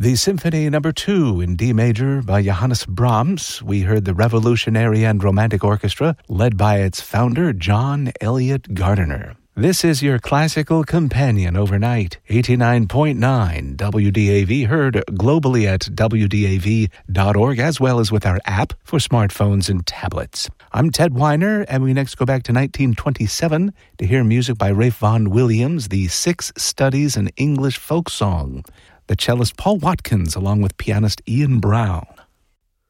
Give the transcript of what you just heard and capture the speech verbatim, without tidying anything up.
The Symphony Number two in D major by Johannes Brahms. We heard the Revolutionary and Romantic Orchestra, led by its founder, John Elliott Gardiner. This is your classical companion overnight. eighty-nine point nine W D A V, heard globally at W D A V dot org, as well as with our app for smartphones and tablets. I'm Ted Weiner, and we next go back to nineteen twenty-seven to hear music by Ralph Vaughan Williams, the Six Studies in English Folk Song. The cellist Paul Watkins, along with pianist Ian Brown.